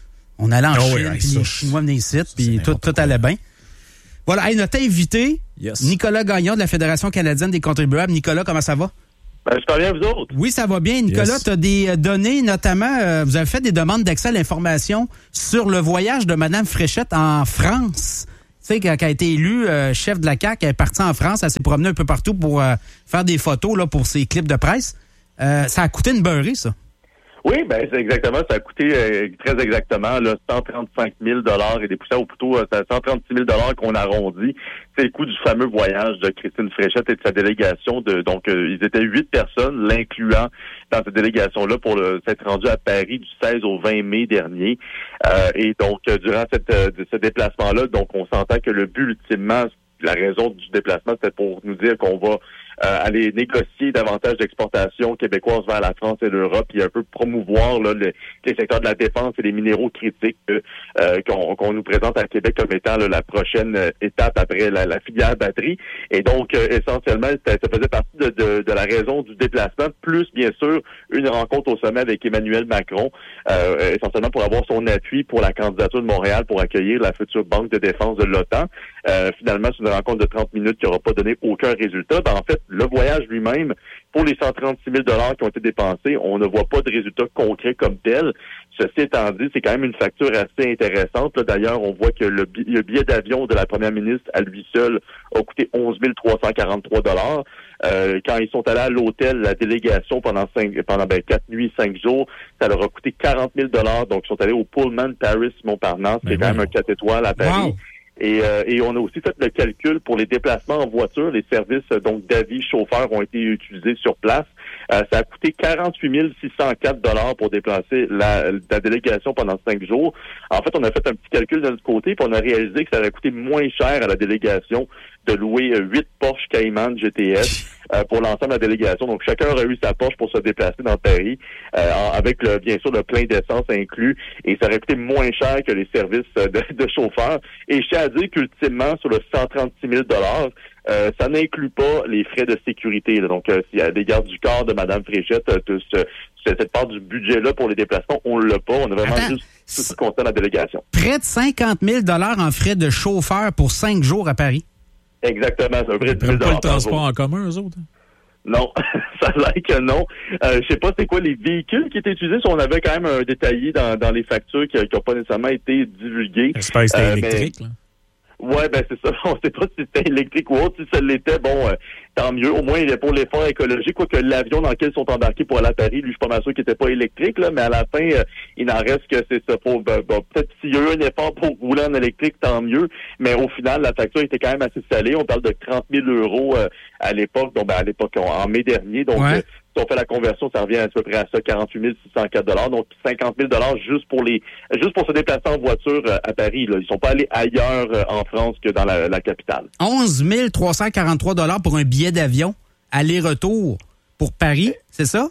On allait en oh Chine, oui, puis les Chinois venaient ici, puis tout, tout allait bien. Voilà, hey, notre invité, yes. Nicolas Gagnon de la Fédération canadienne des contribuables. Nicolas, comment ça va? Ben, je parle bien, vous autres. Oui, ça va bien. Nicolas, yes. Tu as des données, notamment, euh, vous avez fait des demandes d'accès à l'information sur le voyage de Mme Fréchette en France. Tu sais, quand elle a été élue euh, chef de la C A Q, elle est partie en France, elle s'est promenée un peu partout pour euh, faire des photos là, pour ses clips de presse. Euh, ça a coûté une beurrée, ça. Oui, ben c'est exactement. Ça a coûté euh, très exactement là, cent trente-cinq mille dollars et des poussières, ou plutôt euh, cent trente-six mille dollars qu'on arrondit. C'est le coût du fameux voyage de Christine Fréchette et de sa délégation. De Donc, euh, ils étaient huit personnes, l'incluant dans cette délégation-là, pour le, s'être rendu à Paris du seize au vingt mai dernier. Euh, et donc, euh, durant cette, euh, ce déplacement-là, donc on s'entend que le but, ultimement, la raison du déplacement, c'était pour nous dire qu'on va euh, aller négocier davantage d'exportations québécoises vers la France et l'Europe, et un peu promouvoir là, le, les secteurs de la défense et les minéraux critiques euh, qu'on, qu'on nous présente à Québec comme étant là, la prochaine étape après la, la filière batterie. Et donc, euh, essentiellement, ça, ça faisait partie de, de, de la raison du déplacement, plus bien sûr une rencontre au sommet avec Emmanuel Macron, euh, essentiellement pour avoir son appui pour la candidature de Montréal pour accueillir la future banque de défense de l'OTAN. Euh, finalement, c'est une rencontre de trente minutes qui n'aura pas donné aucun résultat. Ben, en fait, le voyage lui-même, pour les cent trente-six mille dollars qui ont été dépensés, on ne voit pas de résultat concret comme tel. Ceci étant dit, c'est quand même une facture assez intéressante. Là, d'ailleurs, on voit que le, bi- le billet d'avion de la première ministre, à lui seul, a coûté onze mille trois cent quarante-trois dollars. Euh, quand ils sont allés à l'hôtel, la délégation, pendant cinq, pendant ben, quatre nuits, cinq jours, ça leur a coûté quarante mille dollars. Donc, ils sont allés au Pullman Paris Montparnasse, qui est quand même un quatre étoiles à Paris. Wow. Et, euh, et on a aussi fait le calcul pour les déplacements en voiture. Les services donc d'avis chauffeurs ont été utilisés sur place. Euh, ça a coûté quarante-huit mille six cent quatre dollars pour déplacer la, la délégation pendant cinq jours. En fait, on a fait un petit calcul de notre côté, puis on a réalisé que ça aurait coûté moins cher à la délégation de louer huit Porsche Cayman G T S euh, pour l'ensemble de la délégation. Donc, chacun aurait eu sa Porsche pour se déplacer dans Paris, euh, avec, le, bien sûr, le plein d'essence inclus. Et ça aurait coûté moins cher que les services de, de chauffeurs. Et je tiens à dire qu'ultimement, sur le cent trente-six mille dollars, euh, ça n'inclut pas les frais de sécurité. Là. Donc, euh, s'il y a des gardes du corps de Mme Fréchette, euh, tout ce, cette part du budget-là pour les déplacements, on l'a pas. On a vraiment Attends, juste tout ce qui concerne la délégation. Près de cinquante mille dollars en frais de chauffeur pour cinq jours à Paris. Exactement, c'est un vrai de mille dollars. Pas le transport en commun, eux autres? Non, ça a l'air que non. Euh, je sais pas c'est quoi les véhicules qui étaient utilisés. Si on avait quand même un détaillé dans, dans les factures qui n'ont pas nécessairement été divulguées. J'espère que c'était euh, électrique, mais... là. Ouais, ben c'est ça. On sait pas si c'était électrique ou autre. Si ça l'était, bon, euh, tant mieux. Au moins, il est pour l'effort écologique. Quoique l'avion dans lequel ils sont embarqués pour aller à Paris, lui, je suis pas mal sûr qu'il était pas électrique, là, mais à la fin, euh, il n'en reste que c'est ça. Pour, ben, ben, peut-être s'il y a eu un effort pour rouler en électrique, tant mieux. Mais au final, la facture était quand même assez salée. On parle de trente mille euros euh, à l'époque, donc ben, à l'époque, en, en mai dernier. Donc, ouais. euh, si on fait la conversion, ça revient à peu près à ça, quarante-huit mille six cent quatre dollars. Donc, cinquante mille dollars juste pour les, juste pour se déplacer en voiture euh, à Paris, là. Ils sont pas allés ailleurs euh, en France que dans la, la capitale. onze mille trois cent quarante-trois dollars pour un billet d'avion aller-retour pour Paris, c'est ça?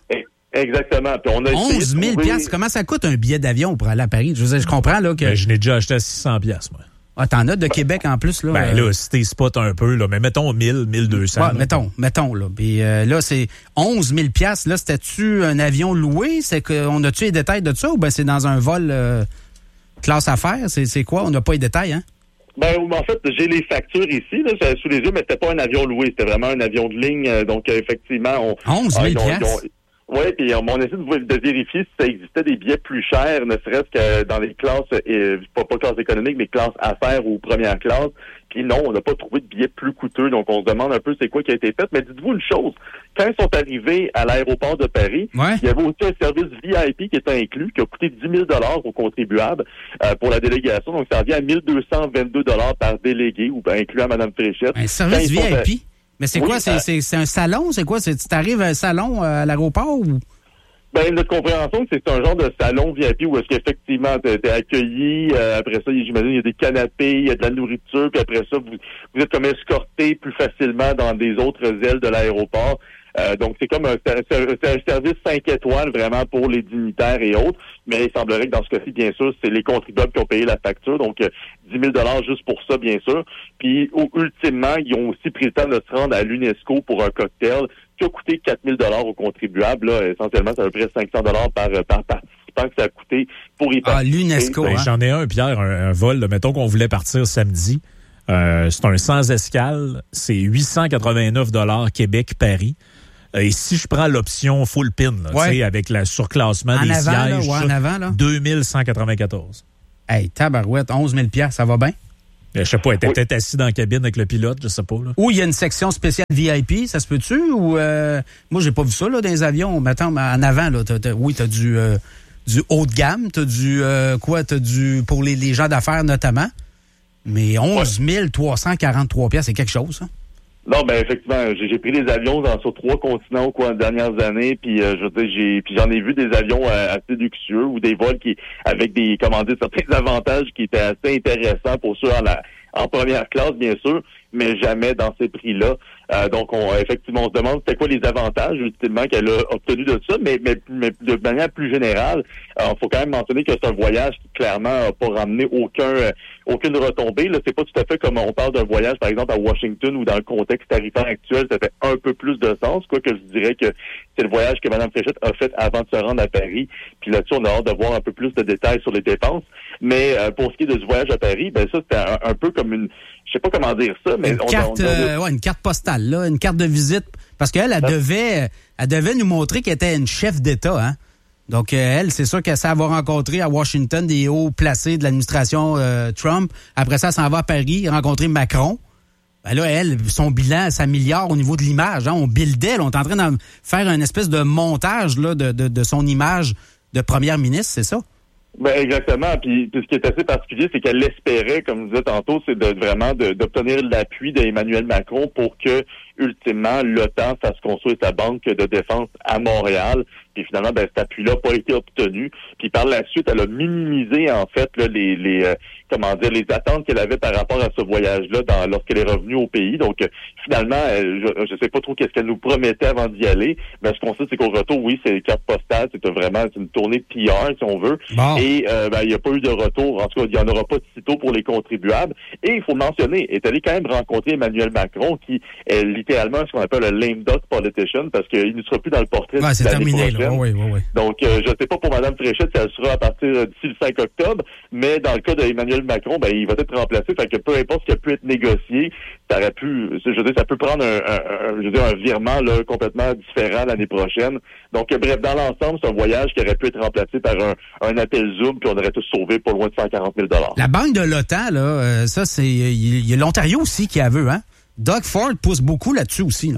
Exactement. Puis on a onze mille trouver... piastres, comment ça coûte un billet d'avion pour aller à Paris? Je, veux dire, je comprends là que... Ben, je n'ai déjà acheté à six cents piastres, moi. Ah, t'en as de Québec en plus, là? Ben euh... là, si t'es spot un peu, là, mais mettons mille, mille deux cents. Ouais, mettons, mettons, là. Puis euh, là, c'est onze mille piastres. Là, c'était-tu un avion loué? C'est qu'on a-tu les détails de ça ou ben c'est dans un vol euh, classe affaires? C'est, c'est quoi? On n'a pas les détails, hein? Ben, en fait, j'ai les factures ici, là, sous les yeux, mais c'était pas un avion loué, c'était vraiment un avion de ligne. Euh, donc, euh, effectivement, on... onze mille piastres? Oui, puis on, on essaie de, de vérifier si ça existait des billets plus chers, ne serait-ce que dans les classes, euh, pas, pas classe économique, mais classe affaires ou première classe. Puis non, on n'a pas trouvé de billets plus coûteux, donc on se demande un peu c'est quoi qui a été fait. Mais dites-vous une chose, quand ils sont arrivés à l'aéroport de Paris, ouais. il y avait aussi un service V I P qui était inclus, qui a coûté dix mille dollars aux contribuables euh, pour la délégation. Donc ça revient à mille deux cent vingt-deux dollars par délégué, ou ben, incluant Mme Fréchette. Un service V I P? À... Mais c'est oui, quoi? C'est, euh... c'est, c'est un salon? C'est quoi? C'est, tu t'arrives à un salon euh, à l'aéroport ou... Ben, notre compréhension, c'est un genre de salon V I P où est-ce qu'effectivement t'es, t'es accueilli, euh, après ça, j'imagine, il y a des canapés, il y a de la nourriture, puis après ça, vous, vous êtes comme escorté plus facilement dans des autres ailes de l'aéroport. Euh, donc, c'est comme un, c'est un service cinq étoiles vraiment pour les dignitaires et autres, mais il semblerait que dans ce cas-ci, bien sûr, c'est les contribuables qui ont payé la facture, donc euh, dix mille dollars juste pour ça, bien sûr. Puis, au, ultimement, ils ont aussi pris le temps de se rendre à l'UNESCO pour un cocktail qui a coûté quatre mille dollars aux contribuables. Là, essentiellement, c'est à peu près cinq cents dollars par, par participant que ça a coûté pour y participer. Ah, l'UNESCO, ben, hein? J'en ai un, Pierre, un, un vol. Là, mettons qu'on voulait partir samedi. Euh, c'est un sans escale. C'est huit cent quatre-vingt-neuf dollars Québec-Paris. Et si je prends l'option full pin, là, ouais. avec le surclassement en des avant, sièges, là, ouais, en avant, là. deux mille cent quatre-vingt-quatorze. Hey, tabarouette, onze mille piastres, ça va bien? Je sais pas, elle était oui. peut-être assis dans la cabine avec le pilote, je sais pas. Là. Ou il y a une section spéciale V I P, ça se peut-tu? Ou euh, moi, j'ai pas vu ça là, dans les avions. Mettons, en avant, là, t'as, t'as, oui, t'as du, euh, du haut de gamme, t'as du euh, quoi, t'as du pour les, les gens d'affaires notamment. Mais onze mille trois cent quarante-trois piastres, c'est quelque chose, ça. Non, ben effectivement, j'ai, j'ai pris des avions dans, sur trois continents au cours des dernières années, puis euh, je veux dire, j'ai, puis j'en ai vu des avions euh, assez luxueux ou des vols qui avec des, comment dire, certains avantages qui étaient assez intéressants pour ceux en, la, en première classe, bien sûr, mais jamais dans ces prix-là. Euh, donc, on, effectivement, on se demande c'était quoi les avantages, ultimement, qu'elle a obtenus de ça, mais, mais, mais de manière plus générale, il faut quand même mentionner que c'est un voyage qui, clairement, n'a pas ramené aucun, euh, aucune retombée. Là, c'est pas tout à fait comme on parle d'un voyage, par exemple, à Washington, où dans le contexte tarifaire actuel, ça fait un peu plus de sens, quoique je dirais que c'est le voyage que Mme Fréchette a fait avant de se rendre à Paris. Puis là-dessus, on a hâte de voir un peu plus de détails sur les dépenses. Mais euh, pour ce qui est de ce voyage à Paris, ben ça, c'était un, un peu comme une... Je sais pas comment dire ça, mais... Une on, carte, on, on, euh, ouais, une carte postale, là, une carte de visite. Parce qu'elle, elle, elle devait, elle devait nous montrer qu'elle était une chef d'État, hein. Donc, euh, elle, c'est sûr qu'elle s'en va rencontrer à Washington des hauts placés de l'administration euh, Trump. Après ça, elle s'en va à Paris rencontrer Macron. Ben là, elle, son bilan s'améliore au niveau de l'image. Hein. On buildait, là, on est en train de faire une espèce de montage là, de, de, de son image de première ministre, c'est ça? Ben exactement. Puis, puis ce qui est assez particulier, c'est qu'elle espérait, comme je disais tantôt, c'est de vraiment de, d'obtenir l'appui d'Emmanuel Macron pour que, ultimement, l'OTAN fasse construire sa banque de défense à Montréal. Puis finalement, ben, cet appui-là n'a pas été obtenu. Puis par la suite, elle a minimisé, en fait, là, les, les euh, comment dire, les attentes qu'elle avait par rapport à ce voyage-là dans, lorsqu'elle est revenue au pays. Donc, euh, finalement, euh, je ne sais pas trop qu'est-ce qu'elle nous promettait avant d'y aller. Mais ce qu'on sait, c'est qu'au retour, oui, c'est les cartes postales. C'était vraiment c'est une tournée de P R, si on veut. Bon. Et euh, ben, il n'y a pas eu de retour. En tout cas, il n'y en aura pas de sitôt pour les contribuables. Et il faut mentionner, elle est allée quand même rencontrer Emmanuel Macron, qui est littéralement ce qu'on appelle un lame duck politician, parce qu'il ne sera plus dans le portrait ouais, de c'est l'année terminé, prochaine. là. Oui, oui, oui. Donc, euh, je ne sais pas pour Mme Fréchette si elle sera à partir d'ici le cinq octobre, mais dans le cas d'Emmanuel Macron, ben, il va être remplacé. Fait que peu importe ce qui a pu être négocié, ça aurait pu, je veux dire, ça peut prendre un, un, un, je veux dire, un virement là, complètement différent l'année prochaine. Donc, euh, bref, dans l'ensemble, c'est un voyage qui aurait pu être remplacé par un, un appel Zoom, puis on aurait tous sauvé pour loin de cent quarante mille dollars. La banque de l'OTAN, là, euh, ça, c'est. Il y a l'Ontario aussi qui a vu, hein? Doug Ford pousse beaucoup là-dessus aussi, là.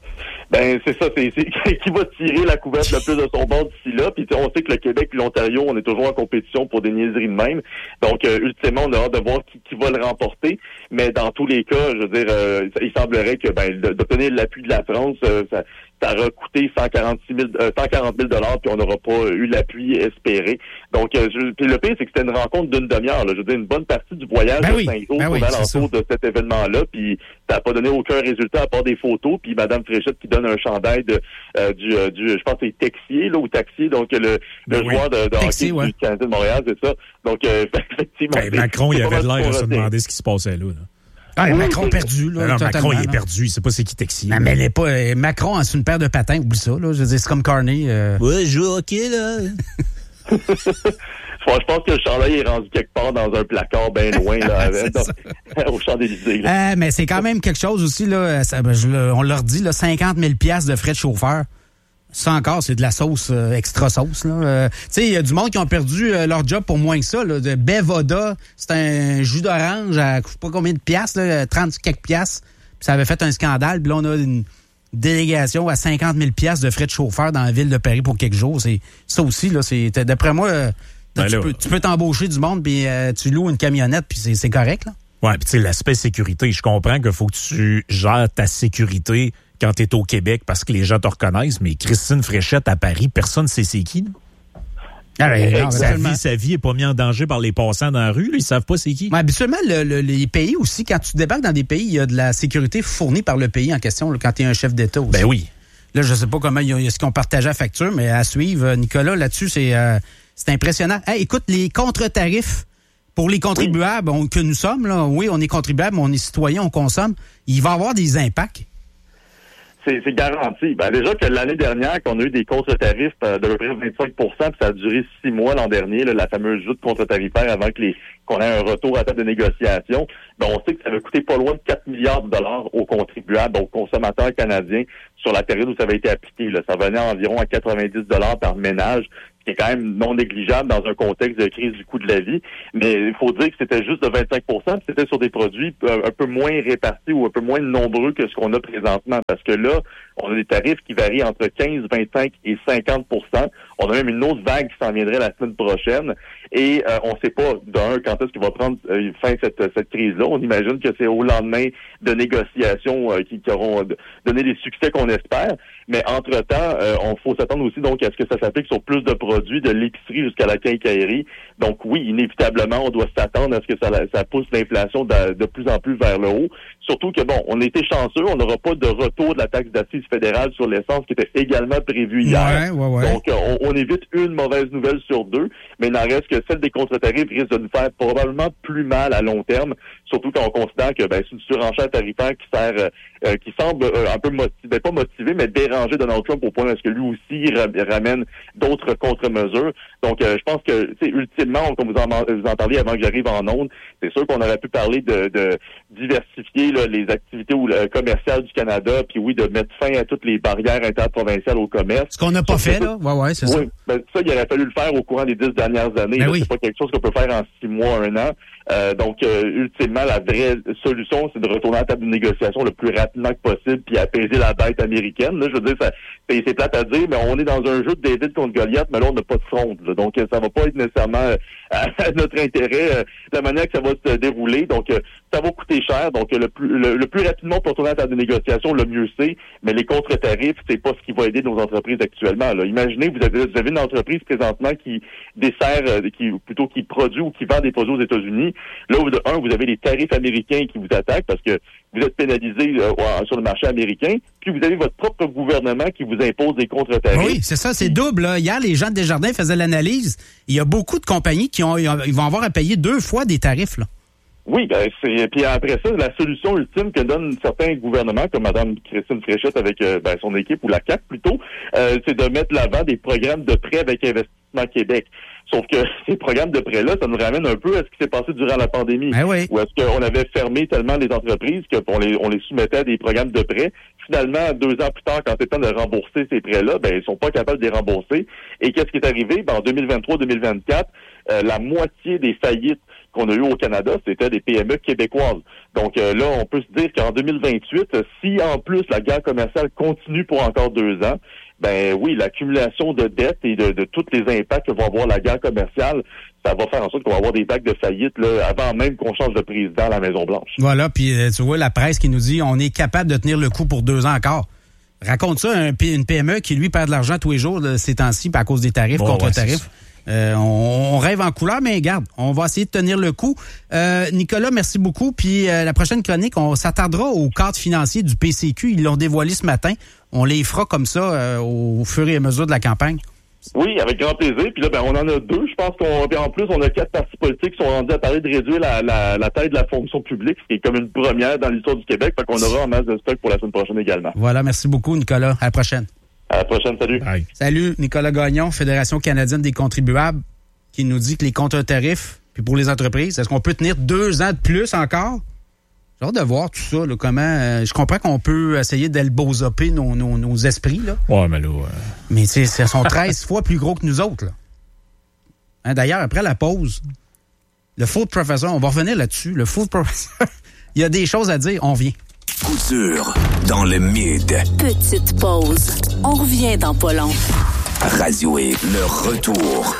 Ben c'est ça, c'est, c'est qui va tirer la couverte le plus de son bord d'ici là. Puis on sait que le Québec et l'Ontario, on est toujours en compétition pour des niaiseries de même. Donc euh, ultimement, on a hâte de voir qui, qui va le remporter. Mais dans tous les cas, je veux dire, euh, il semblerait que ben d'obtenir l'appui de la France, euh, ça, ça aura coûté cent quarante-six mille, euh, cent quarante mille dollars, puis on n'aura pas eu l'appui espéré. Donc, euh, je, puis le pire, c'est que c'était une rencontre d'une demi-heure. Là. Je veux dire, une bonne partie du voyage ben de oui, cinq jours ben oui, alentour de cet événement-là, puis ça n'a pas donné aucun résultat à part des photos, puis Mme Fréchette qui donne un chandail de, euh, du, euh, du, je pense que c'est Texier, là, ou Taxier, donc le, ben le oui. joueur de, de Texier, hockey ouais. du Canadien de Montréal, c'est ça. Donc, euh, effectivement. Ben, Macron, il avait de l'air à se rater. demander ce qui se passait là. là. Ah, Oui, Macron c'est- perdu, là. Alors, Macron, il est là. perdu. Il sait pas c'est qui Texier. Non, mais elle est pas. euh, Macron, c'est une paire de patins, oublie ça, là. Je veux dire, c'est comme Carney. Euh... Ouais, je joue au hockey, là. Je pense que le chandail est rendu quelque part dans un placard bien loin, là, avec, dans, au Champs-Élysées. là. Euh, mais c'est quand même quelque chose aussi, là. Ça, ben, je, le- on leur dit, là, cinquante mille piastres de frais de chauffeur. Ça encore, c'est de la sauce, euh, extra sauce, là. Euh, tu sais, il y a du monde qui ont perdu euh, leur job pour moins que ça, là. De Bevoda, c'est un jus d'orange à, je sais pas combien de piastres, là, trente quelques piastres. Puis ça avait fait un scandale. Puis là, on a une délégation à cinquante mille piastres de frais de chauffeur dans la ville de Paris pour quelques jours. C'est, ça aussi, là, c'est, d'après moi, euh, Ben tu, là, peux, tu peux t'embaucher du monde, puis euh, tu loues une camionnette, puis c'est, c'est correct, là. Ouais, puis tu sais, l'aspect sécurité, je comprends qu'il faut que tu gères ta sécurité quand tu es au Québec parce que les gens te reconnaissent, mais Christine Fréchette à Paris, personne ne sait c'est qui. Là. Ah, ben, non, sa, habituellement- vie, sa vie est pas mise en danger par les passants dans la rue, là, ils savent pas c'est qui. Ouais, habituellement, le, le, les pays aussi, quand tu débarques dans des pays, il y a de la sécurité fournie par le pays en question, là, quand tu es un chef d'État aussi. Ben oui. Là, je sais pas comment, il y a- est-ce qu'on partageait la facture, mais à suivre, Nicolas, là-dessus, c'est, euh, c'est impressionnant. Hey, écoute, les contre-tarifs pour les contribuables on- que nous sommes, là, oui, on est contribuables, on est citoyens, on consomme, il va y avoir des impacts. C'est, c'est garanti. Ben, déjà que l'année dernière, qu'on a eu des contre-tarifs euh, de peu près vingt-cinq pour cent, puis ça a duré six mois l'an dernier, là, la fameuse joute contre-tarifaire avant que les qu'on ait un retour à table de négociation, ben, on sait que ça va coûter pas loin de quatre milliards de dollars aux contribuables, aux consommateurs canadiens, sur la période où ça avait été appliqué. Là. Ça venait environ à quatre-vingt-dix dollars par ménage, ce qui est quand même non négligeable dans un contexte de crise du coût de la vie. Mais il faut dire que c'était juste de vingt-cinq pour cent, puis c'était sur des produits un peu moins répartis ou un peu moins nombreux que ce qu'on a présentement. Parce que là, on a des tarifs qui varient entre quinze, vingt-cinq et cinquante pour cent. On a même une autre vague qui s'en viendrait la semaine prochaine. Et euh, on ne sait pas, d'un, quand est-ce qu'il va prendre euh, fin cette, cette crise-là. On imagine que c'est au lendemain de négociations euh, qui, qui auront donné les succès qu'on espère. Mais entre-temps, euh, on faut s'attendre aussi donc à ce que ça s'applique sur plus de produits, de l'épicerie jusqu'à la quincaillerie. Donc oui, inévitablement, on doit s'attendre à ce que ça, ça pousse l'inflation de, de plus en plus vers le haut. Surtout que, bon, on a été chanceux, on n'aura pas de retour de la taxe d'assises fédérale sur l'essence qui était également prévue hier. Ouais, ouais, ouais. Donc, on, on évite une mauvaise nouvelle sur deux, mais il n'en reste que celle des contre-tarifs risque de nous faire probablement plus mal à long terme, surtout quand on considère que ben, c'est une surenchère tarifaire qui sert, euh, qui semble euh, un peu motivé, pas motivé, mais déranger Donald Trump au point où est-ce que lui aussi ra- ramène d'autres contre-mesures. Donc, euh, je pense que, tu sais, ultimement, comme vous en, vous en parliez avant que j'arrive en ondes, c'est sûr qu'on aurait pu parler de, de diversifier là, les activités ou, le, commerciales du Canada, puis oui, de mettre fin à toutes les barrières interprovinciales au commerce. Ce qu'on n'a pas fait, là. Ouais, ouais, c'est ça. Oui, ben, ça, il aurait fallu le faire au courant des dix dernières années. Ben là. oui. C'est pas quelque chose qu'on peut faire en six mois, un an. Euh, donc, euh, ultimement, la vraie solution, c'est de retourner à la table de négociation le plus rapidement que possible puis apaiser la bête américaine. Là, je veux dire, ça, c'est, c'est plate à dire, mais on est dans un jeu de David contre Goliath, mais là, on n'a pas de fronde. Là. Donc, ça va pas être nécessairement euh, à notre intérêt, euh, la manière que ça va se dérouler. Donc, euh, ça va coûter cher. Donc, le plus le, le plus rapidement pour retourner à la table de négociation, le mieux c'est. Mais les contre-tarifs, c'est pas ce qui va aider nos entreprises actuellement. Là. Imaginez, vous avez, vous avez une entreprise présentement qui dessert, euh, qui plutôt qui produit ou qui vend des produits aux États-Unis. Là, vous, de un, vous avez les tarifs américains qui vous attaquent parce que vous êtes pénalisé euh, sur le marché américain. Puis vous avez votre propre gouvernement qui vous impose des contre-tarifs. Oui, c'est ça, c'est double. Là. Hier, les gens de Desjardins faisaient l'analyse. Il y a beaucoup de compagnies qui ont, ils vont avoir à payer deux fois des tarifs, là. Oui, ben c'est puis après ça, la solution ultime que donnent certains gouvernements, comme Mme Christine Fréchette avec euh, ben, son équipe ou la C A Q plutôt, euh, c'est de mettre l'avant des programmes de prêt avec Investissement Québec. Sauf que ces programmes de prêt-là, ça nous ramène un peu à ce qui s'est passé durant la pandémie. Ben oui. Où est-ce qu'on avait fermé tellement les entreprises qu'on les, on les soumettait à des programmes de prêt. Finalement, deux ans plus tard, quand c'est temps de rembourser ces prêts-là, ben ils sont pas capables de les rembourser. Et qu'est-ce qui est arrivé? Ben, en deux mille vingt-trois deux mille vingt-quatre, euh, la moitié des faillites qu'on a eu au Canada, c'était des P M E québécoises. Donc euh, là, on peut se dire qu'en deux mille vingt-huit, si en plus la guerre commerciale continue pour encore deux ans, ben oui, l'accumulation de dettes et de, de tous les impacts que va avoir la guerre commerciale, ça va faire en sorte qu'on va avoir des vagues de faillite là, avant même qu'on change de président à la Maison-Blanche. Voilà, puis euh, tu vois la presse qui nous dit on est capable de tenir le coup pour deux ans encore. Raconte ça, un, une P M E qui, lui, perd de l'argent tous les jours de ces temps-ci à cause des tarifs, bon, contre-tarifs. Ouais, Euh, on, on rêve en couleur, mais regarde, on va essayer de tenir le coup. Euh, Nicolas, merci beaucoup. Puis euh, la prochaine chronique, on s'attardera au cadre financier du P C Q. Ils l'ont dévoilé ce matin. On les fera comme ça euh, au fur et à mesure de la campagne. Oui, avec grand plaisir. Puis là, ben, on en a deux. Je pense qu'on, en plus, on a quatre partis politiques qui sont rendus à parler de réduire la, la, la taille de la fonction publique, ce qui est comme une première dans l'histoire du Québec. Fait qu'on aura en masse de stock pour la semaine prochaine également. Voilà, merci beaucoup, Nicolas. À la prochaine. À la prochaine, salut. Bye. Salut, Nicolas Gagnon, Fédération canadienne des contribuables, qui nous dit que les contre-tarifs, puis pour les entreprises, est-ce qu'on peut tenir deux ans de plus encore? J'ai hâte de voir tout ça, là, comment... Euh, je comprends qu'on peut essayer d'elbozaper nos, nos, nos esprits, là. Ouais, mais là... Euh... Mais, tu sais, ils sont treize fois plus gros que nous autres, là. Hein, d'ailleurs, après la pause, le food professor, on va revenir là-dessus, le food professor, il y a des choses à dire, on vient. Couture dans le mid. Petite pause. On revient dans pas long. Radio X, le retour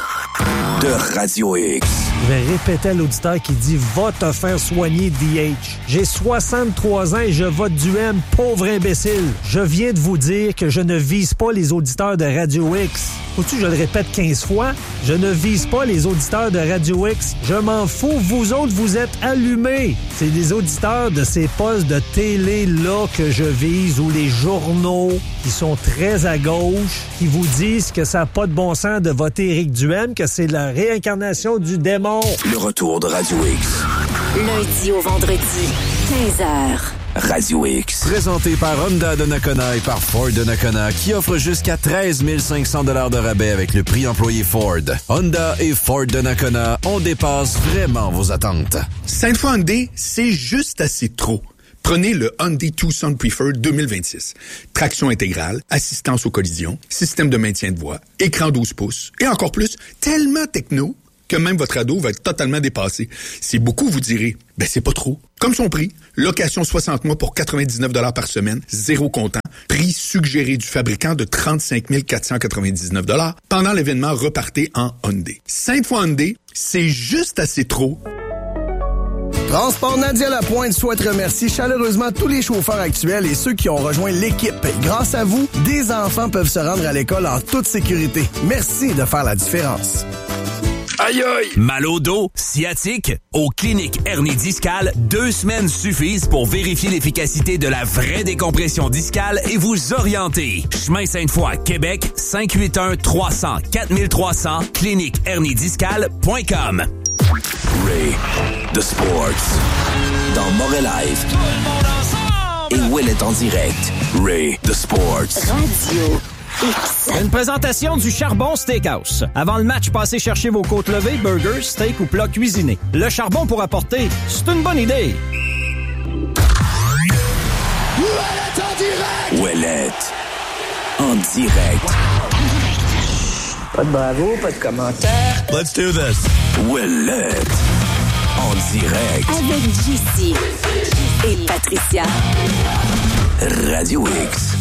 de Radio X. Je vais répéter à l'auditeur qui dit « Va te faire soigner, D H ». J'ai soixante-trois ans et je vote du M, pauvre imbécile. Je viens de vous dire que je ne vise pas les auditeurs de Radio X. Faut-tu que je le répète quinze fois? Je ne vise pas les auditeurs de Radio X. Je m'en fous, vous autres, vous êtes allumés. C'est les auditeurs de ces postes de télé-là que je vise, ou les journaux qui sont très à gauche, qui vous disent que ça n'a pas de bon sens de voter Éric Duhaime, que c'est la réincarnation du démon. Le retour de Radio X. Lundi au vendredi, quinze heures. Radio X. Présenté par Honda de Nakona et par Ford de Nakona, qui offre jusqu'à treize mille cinq cents dollars de rabais avec le prix employé Ford. Honda et Ford de Nakona, on dépasse vraiment vos attentes. Sainte-Foy Hyundai, c'est juste assez trop. Prenez le Hyundai Tucson Preferred deux mille vingt-six. Traction intégrale, assistance aux collisions, système de maintien de voie, écran douze pouces et encore plus, tellement techno que même votre ado va être totalement dépassé. C'est beaucoup, vous direz. Ben, c'est pas trop. Comme son prix, location soixante mois pour quatre-vingt-dix-neuf dollars par semaine, zéro comptant, prix suggéré du fabricant de trente-cinq mille quatre cent quatre-vingt-dix-neuf dollars pendant l'événement Repartez en Hyundai. Sainte-Foy Hyundai, c'est juste assez trop. Transport Nadia Lapointe souhaite remercier chaleureusement tous les chauffeurs actuels et ceux qui ont rejoint l'équipe. Grâce à vous, des enfants peuvent se rendre à l'école en toute sécurité. Merci de faire la différence. Aïe aïe! Mal au dos, sciatique? Au Clinique Hernie Discale, deux semaines suffisent pour vérifier l'efficacité de la vraie décompression discale et vous orienter. Chemin Sainte-Foy, Québec, cinq huit un trois zéro zéro quatre trois zéro zéro, clinique hernie discale point com. Ray, The Sports, dans Morel Live. Et Will est en direct. Ray, The Sports. Radio X. Une présentation du Charbon Steakhouse. Avant le match, passez chercher vos côtes levées, burgers, steak ou plats cuisinés. Le charbon pour apporter, c'est une bonne idée. Ouellette en direct! Ouellette en direct. Pas de bravo, pas de commentaire. Let's do this. Ouellette en direct. Avec J C et Patricia. Radio X.